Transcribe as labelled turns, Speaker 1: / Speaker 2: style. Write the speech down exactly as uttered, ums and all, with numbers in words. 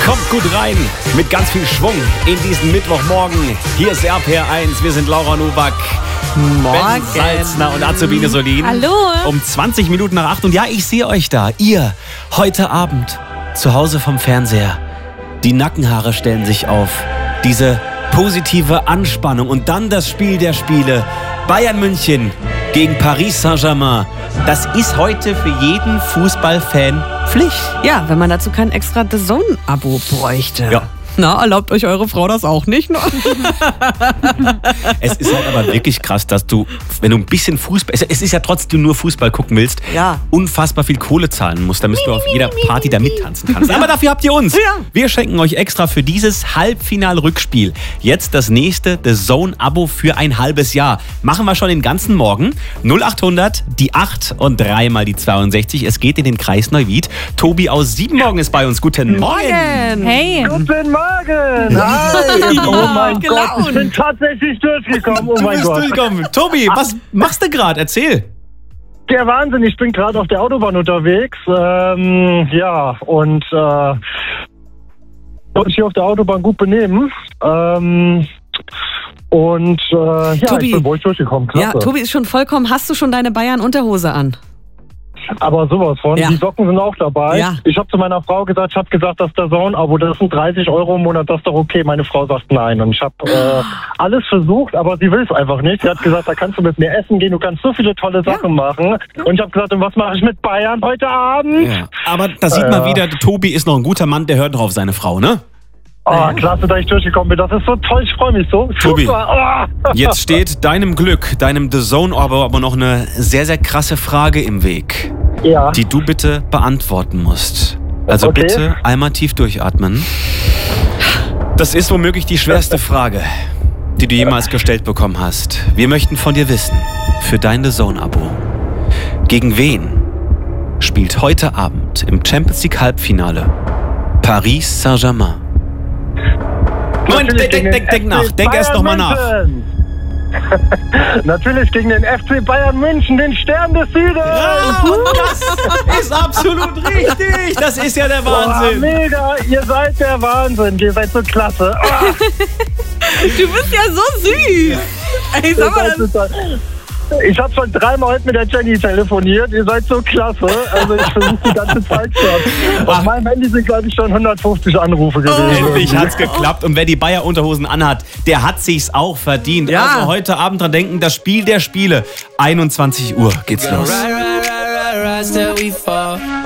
Speaker 1: Kommt gut rein mit ganz viel Schwung in diesen Mittwochmorgen. Hier ist R P R eins, wir sind Laura Nowak,
Speaker 2: Morgen.
Speaker 1: Ben Salzner und Azubine Solin.
Speaker 2: Hallo.
Speaker 1: Um zwanzig Minuten nach acht. Und ja, ich sehe euch da. Ihr, heute Abend, zu Hause vom Fernseher. Die Nackenhaare stellen sich auf. Diese positive Anspannung. Und dann das Spiel der Spiele. Bayern München gegen Paris Saint-Germain. Das ist heute für jeden Fußballfan Pflicht.
Speaker 2: Ja, wenn man dazu kein extra The Zone-Abo bräuchte.
Speaker 1: Ja.
Speaker 2: Na, erlaubt euch eure Frau das auch nicht? Ne?
Speaker 1: Es ist halt aber wirklich krass, dass du, wenn du ein bisschen Fußball, es ist ja trotzdem nur Fußball gucken willst,
Speaker 2: Ja.
Speaker 1: unfassbar viel Kohle zahlen musst, damit du auf jeder Party da mittanzen kannst. Aber dafür habt ihr uns.
Speaker 2: Ja.
Speaker 1: Wir schenken euch extra für dieses Halbfinal-Rückspiel jetzt das nächste The Zone-Abo für ein halbes Jahr. Machen wir schon den ganzen Morgen. null achthundert, die acht und dreimal die zweiundsechzig. Es geht in den Kreis Neuwied. Tobi aus Siebenmorgen ist bei uns. Guten Morgen.
Speaker 2: Hey.
Speaker 3: Guten Morgen! Hi! Oh mein
Speaker 2: Clown.
Speaker 3: Gott, ich bin tatsächlich durchgekommen. Oh
Speaker 1: Du
Speaker 3: mein
Speaker 1: bist
Speaker 3: Gott.
Speaker 1: durchgekommen. Tobi, was machst du gerade? Erzähl.
Speaker 3: Der Wahnsinn, ich bin gerade auf der Autobahn unterwegs. Ähm, ja, und äh, wollte ich hier auf der Autobahn gut benehmen. Ähm, und äh, ja,
Speaker 2: Tobi.
Speaker 3: ich bin wohl durchgekommen. Klasse.
Speaker 2: Ja, Tobi ist schon vollkommen. Hast du schon deine Bayern-Unterhose an?
Speaker 3: Aber sowas von.
Speaker 2: Ja.
Speaker 3: Die Socken sind auch dabei.
Speaker 2: Ja.
Speaker 3: Ich habe zu meiner Frau gesagt, ich habe gesagt, das ist der Zone-Abo, das sind dreißig Euro im Monat, das ist doch okay. Meine Frau sagt nein. Und ich habe äh, alles versucht, aber sie will es einfach nicht. Sie hat gesagt, da kannst du mit mir essen gehen, du kannst so viele tolle Sachen machen. Und ich habe gesagt, und was mache ich mit Bayern heute Abend?
Speaker 1: Ja. Aber da sieht man
Speaker 3: Ja.
Speaker 1: wieder, der Tobi ist noch ein guter Mann, der hört noch auf seine Frau, ne?
Speaker 3: Oh, klasse, dass ich durchgekommen bin. Das ist so toll, ich freue mich so.
Speaker 1: Tobi.
Speaker 3: Super. Oh.
Speaker 1: Jetzt steht deinem Glück, deinem The Zone-Abo aber noch eine sehr, sehr krasse Frage im Weg,
Speaker 3: Ja.
Speaker 1: die du bitte beantworten musst. Also
Speaker 3: Okay.
Speaker 1: bitte einmal tief durchatmen. Das ist womöglich die schwerste Frage, die du jemals gestellt bekommen hast. Wir möchten von dir wissen, für dein The Zone-Abo, gegen wen spielt heute Abend im Champions League Halbfinale Paris Saint-Germain? Moment,
Speaker 3: Natürlich
Speaker 1: denk,
Speaker 3: gegen
Speaker 1: denk, denk
Speaker 3: den
Speaker 1: nach,
Speaker 3: F C
Speaker 1: denk erst noch mal nach.
Speaker 3: München. Natürlich gegen den F C Bayern München, den Stern des Südens.
Speaker 1: Ja, und das ist absolut richtig. Das ist ja der
Speaker 3: Boah,
Speaker 1: Wahnsinn.
Speaker 3: mega, ihr seid der Wahnsinn, ihr seid so klasse. Oh,
Speaker 2: Du bist ja so süß. Ey,
Speaker 3: ihr
Speaker 2: sag mal,
Speaker 3: seid total- ich habe schon dreimal heute mit der Jenny telefoniert, ihr seid so klasse. Also ich versuche die ganze Zeit schon. Auf meinem Handy sind glaube ich schon hundertfünfzig Anrufe gewesen.
Speaker 1: Endlich hat's geklappt. Und wer die Bayer-Unterhosen anhat, der hat sich's auch verdient.
Speaker 2: Ja.
Speaker 1: Also heute Abend dran denken, das Spiel der Spiele. einundzwanzig Uhr geht's los.
Speaker 4: Ride, ride, ride, ride, ride till we fall.